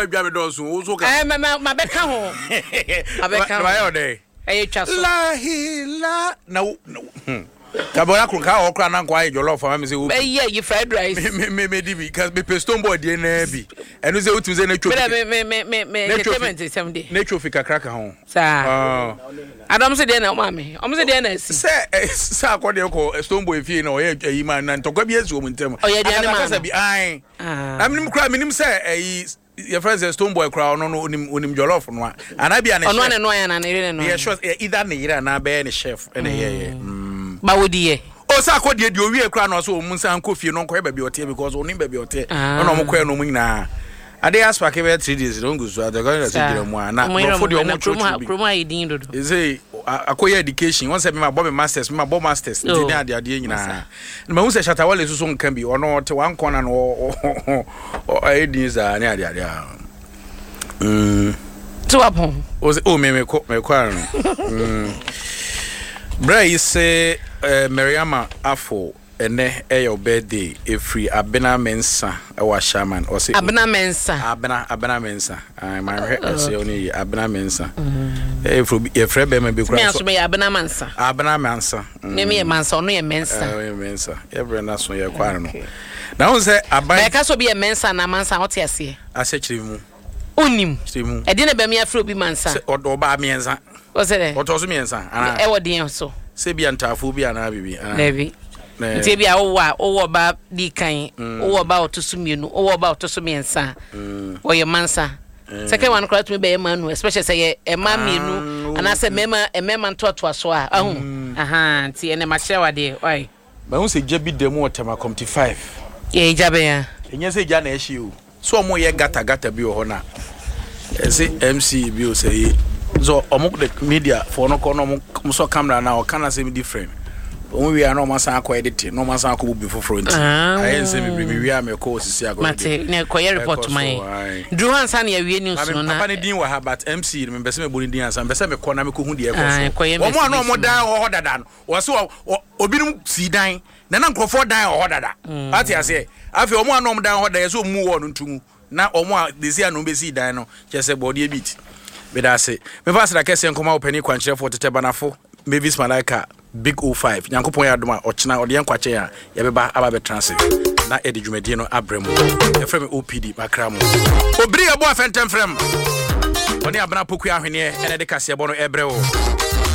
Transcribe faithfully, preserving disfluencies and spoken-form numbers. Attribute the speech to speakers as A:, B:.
A: Bia me do so wo so ka.
B: Eh ma ma beka ho. Abeka ho.
A: Why are they?
B: Eh twa so.
A: La hila na Kabona kunka okra na kwa jollof am say
B: Eh yeah, you fried rice.
A: Me me me di because me peston boy dey na bi. Enu say utu say na trophy.
B: Me me me me me entertainment seven day.
A: Na trophy kakra ka ho.
B: Sa.
A: Ah.
B: Adam say dey na ma me. Om say dey na si.
A: Say say akode ko stone boy fie na oye ayi man na ntokwa bi esu omuntem.
B: Oye dey na ma.
A: Aka bi ai.
B: Ah.
A: Am nim kra me nim say ayi your friends say stone boy kra no no onim onim jollof no. Ana bia na.
B: Ono na no ya na na no.
A: Yeah, sure either na ira na be na chef ene ye.
B: Ba wodi ye.
A: O sa akode di owie kra no so omun san kofie no nko ba bi ote because onim ba bi ote. Ono mo kra no mu nyina. Ade aspect be three days don go so the going to say mu ana no for the omo
B: promo promo idin dodo.
A: They say akoye education won say me ma bob masters me ma bob masters di na ade ade nyina. Na hu say Shatawale so so nkan bi ono te wan corner no o e din za na ade ade. Mm.
B: To upon.
A: O say o me me ko me ko anu. Mm. Bra you say Mariama Afo ene e your birthday e free abena mensa e wa shaman o say
B: abena mensa
A: abena abena mensa I my head say only abena mensa e fro e frɛ be ma be kura so me
B: aso me abena mensa
A: abena mensa
B: me me mensa ono ye mensa
A: eh mensa e bre na so ye kware no na won say aban
B: be ka so be ye mensa na mensa what ase
A: ase kyiri mu
B: onim
A: kyiri mu
B: e de na be me afro bi mensa
A: o do ba mensa
B: o say de
A: o to so mensa ana
B: e wodi so
A: se bi antafo bi ana bibi ana
B: Debi nti bia wo wa wo ba di kan wo ba otoso mienu wo ba otoso miensa wo ye mansa second one correct me be manu especially say e ma mienu ana say mema e mema ntoto aso a ahu aha nti ene ma kire wade oi
A: ba hu se jabi demo otema comty five
B: ye jabe ya
A: enye se ja na ehie o so mo ye gata gata bi ho na e se M C bi o say so omo the media for no ko no mo so camera na o kana say different. We are no masan ko edit no masan ko bu foforo nti ayen se me me wi am ko sisi ago
B: mate ne ko ye report mai dru hansa na ye news no na
A: papa ne din wa ha but M C me bese me boni din hansa bese me ko na me ko hu de e ko so
B: wo
A: mo na mo dan ho dada no wo se obinum si dan na na nkrofo dan ho dada ati ase afi o mo na mo dan ho dada so mu wo no ntumu na o mo de si anu be si dan no chese body bit be da se me fa sra kese nkoma opani kwankyere fo tete banafo Mavis Malaika Big O five Nyankopon ya doma ochina ode yankwache ya yebeba aba be transit na edi dwumedie no abremu e frem O P D makramo obri ebo afentem frem oni abana poku ahwene ene de kase ebo no ebrewo